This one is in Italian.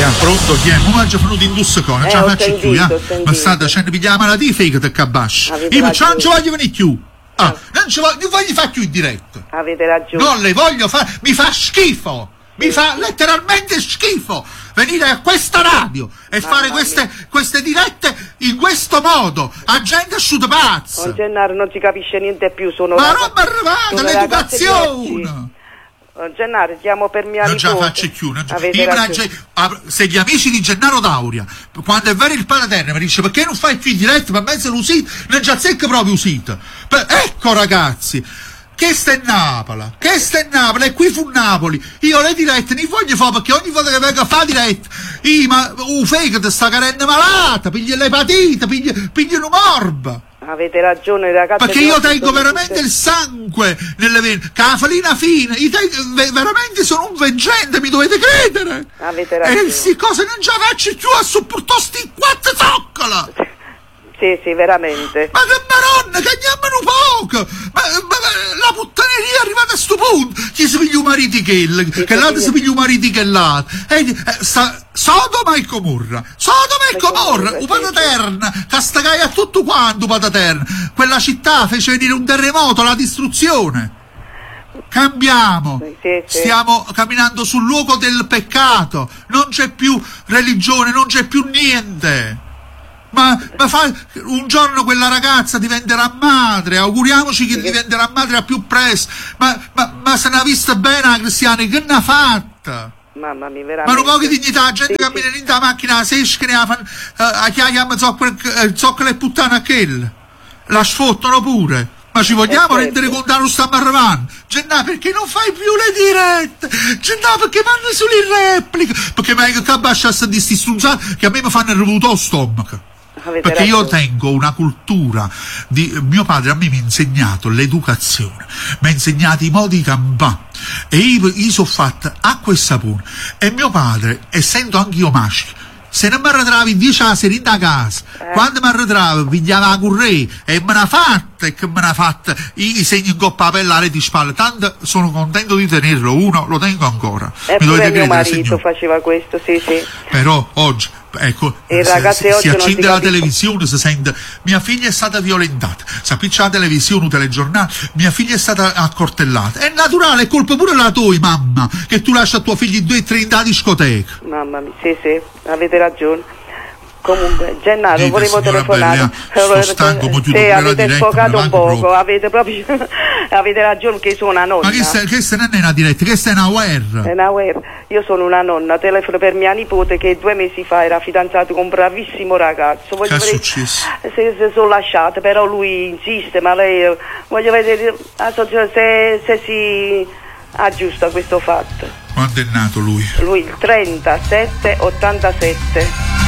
pronto? Chi è? Ma già venuto in Dussecone, non ce la faccio più, ma sta dicendo pigliare la malattia fake te cabascia. Io non ci voglio venire più. Non voglio fare più in diretta. Avete ragione. Non le voglio fare, mi fa schifo. Mi fa letteralmente schifo venire a questa radio e fare queste dirette in questo modo. A gente asciutta pazza. Gennaro non si capisce niente più. Ma roba arrivata, l'educazione. Gennaro, chiamo per mia nipote. Non ce la faccio più. Se gli amici di Gennaro Dauria, quando è vero il Palaterna, mi dice perché non fai più in diretta, ma mezzo l'usito, non ci azzecca proprio usito. Ecco ragazzi, che sta in Napoli, e qui fu Napoli. Io le dirette ne voglio fare perché ogni volta che vengo a fare diretta, ma fegato sta carenne malata, piglia l'epatite, piglia un morbo. Avete ragione ragazzi. Perché io tengo veramente il sangue nelle vene, che la farina fine, veramente sono un veggente, mi dovete credere. Avete ragione. E sti cose non ce la faccio più a sopportare sti quattro zoccola. Sì, veramente. Ma che maronna, cagniamono poco! Ma la puttaneria è arrivata a sto punto! Chi si piglia un marito che l'altro si piglia un marito che l'altro. Sodoma e Gomorra! Upataterna! Castagai a tutto quanto, Upataterna! Quella città fece venire un terremoto, la distruzione! Cambiamo, stiamo camminando sul luogo del peccato, non c'è più religione, non c'è più niente. Ma un giorno quella ragazza diventerà madre, auguriamoci che diventerà madre a più presto, ma se ne ha vista bene la Cristiana, che ne ha fatta? Mamma mia, veramente. Ma non pochi dignità, la gente cammina in da macchina, se esce, a chiama zoccola e puttana a quella, la sfottano pure. Ma ci vogliamo rendere conto che non stiamo arrivando? Gennà, perché non fai più le dirette? Gennà, perché vanno sulle repliche? Perché meglio che abbasciasse di sti strunzati che a me mi fanno il revuto allo stomaco. Perché io tengo una cultura mio padre a me mi ha insegnato l'educazione, mi ha insegnato i modi di campare e io sono fatta acqua e sapone e mio padre, essendo anch'io maschio, se non mi arretravi 10 a sera in casa, quando mi arretravo pigliava la currè e me l'ha fatta i segni in coppa a pelle di spalle, tanto sono contento di tenerlo, lo tengo ancora. Mi dovete credere, mio marito faceva questo, sì. Però oggi ecco, si accende la televisione, si sente mia figlia è stata violentata, si appiccia la televisione, un telegiornale, mia figlia è stata accortellata, è naturale, è colpa pure la tua mamma che tu lasci a tuo figlio 2 o 3 in da discoteca. Mamma mia, sì, avete ragione. Comunque, Gennaro, volevo telefonare. Sono stanco, mo chiudo avete diretta, sfocato un poco, avete proprio avete ragione che sono una nonna. Ma questa non è una diretta, questa è una guerra. È una guerra. Io sono una nonna, telefono per mia nipote che 2 mesi fa era fidanzato con un bravissimo ragazzo. Che è successo? Si sono lasciate, però lui insiste, ma lei voglio vedere se si aggiusta questo fatto. Quando è nato lui? Lui il 37-87.